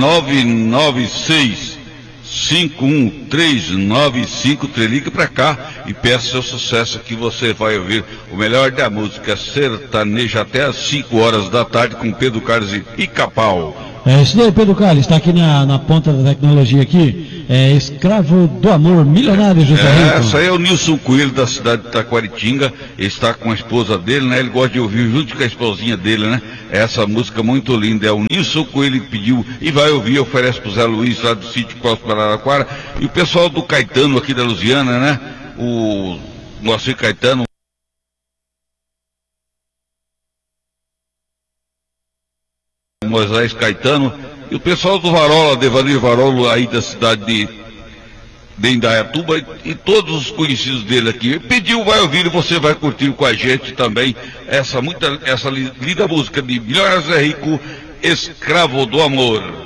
996-51395, ligue pra cá e peça seu sucesso que você vai ouvir o melhor da música sertaneja até às 5 horas da tarde com Pedro Carlos e Pica-Pau. É isso daí, Pedro Carlos, está aqui na ponta da tecnologia aqui, Escravo do Amor, milionário, José Rico. Essa aí é o Nilson Coelho da cidade de Taquaritinga, ele está com a esposa dele, né, ele gosta de ouvir junto com a esposinha dele, né, essa música muito linda, é o Nilson Coelho que pediu e vai ouvir, oferece pro Zé Luiz lá do sítio Próximo Araraquara, e o pessoal do Caetano aqui da Lusiana, né, o Moacir Caetano, Moisés Caetano, e o pessoal do Varola, Devanir Varola, aí da cidade de Indaiatuba, e todos os conhecidos dele aqui. Pediu, vai ouvir e você vai curtir com a gente também essa linda música de Milionário Zé Rico, Escravo do Amor.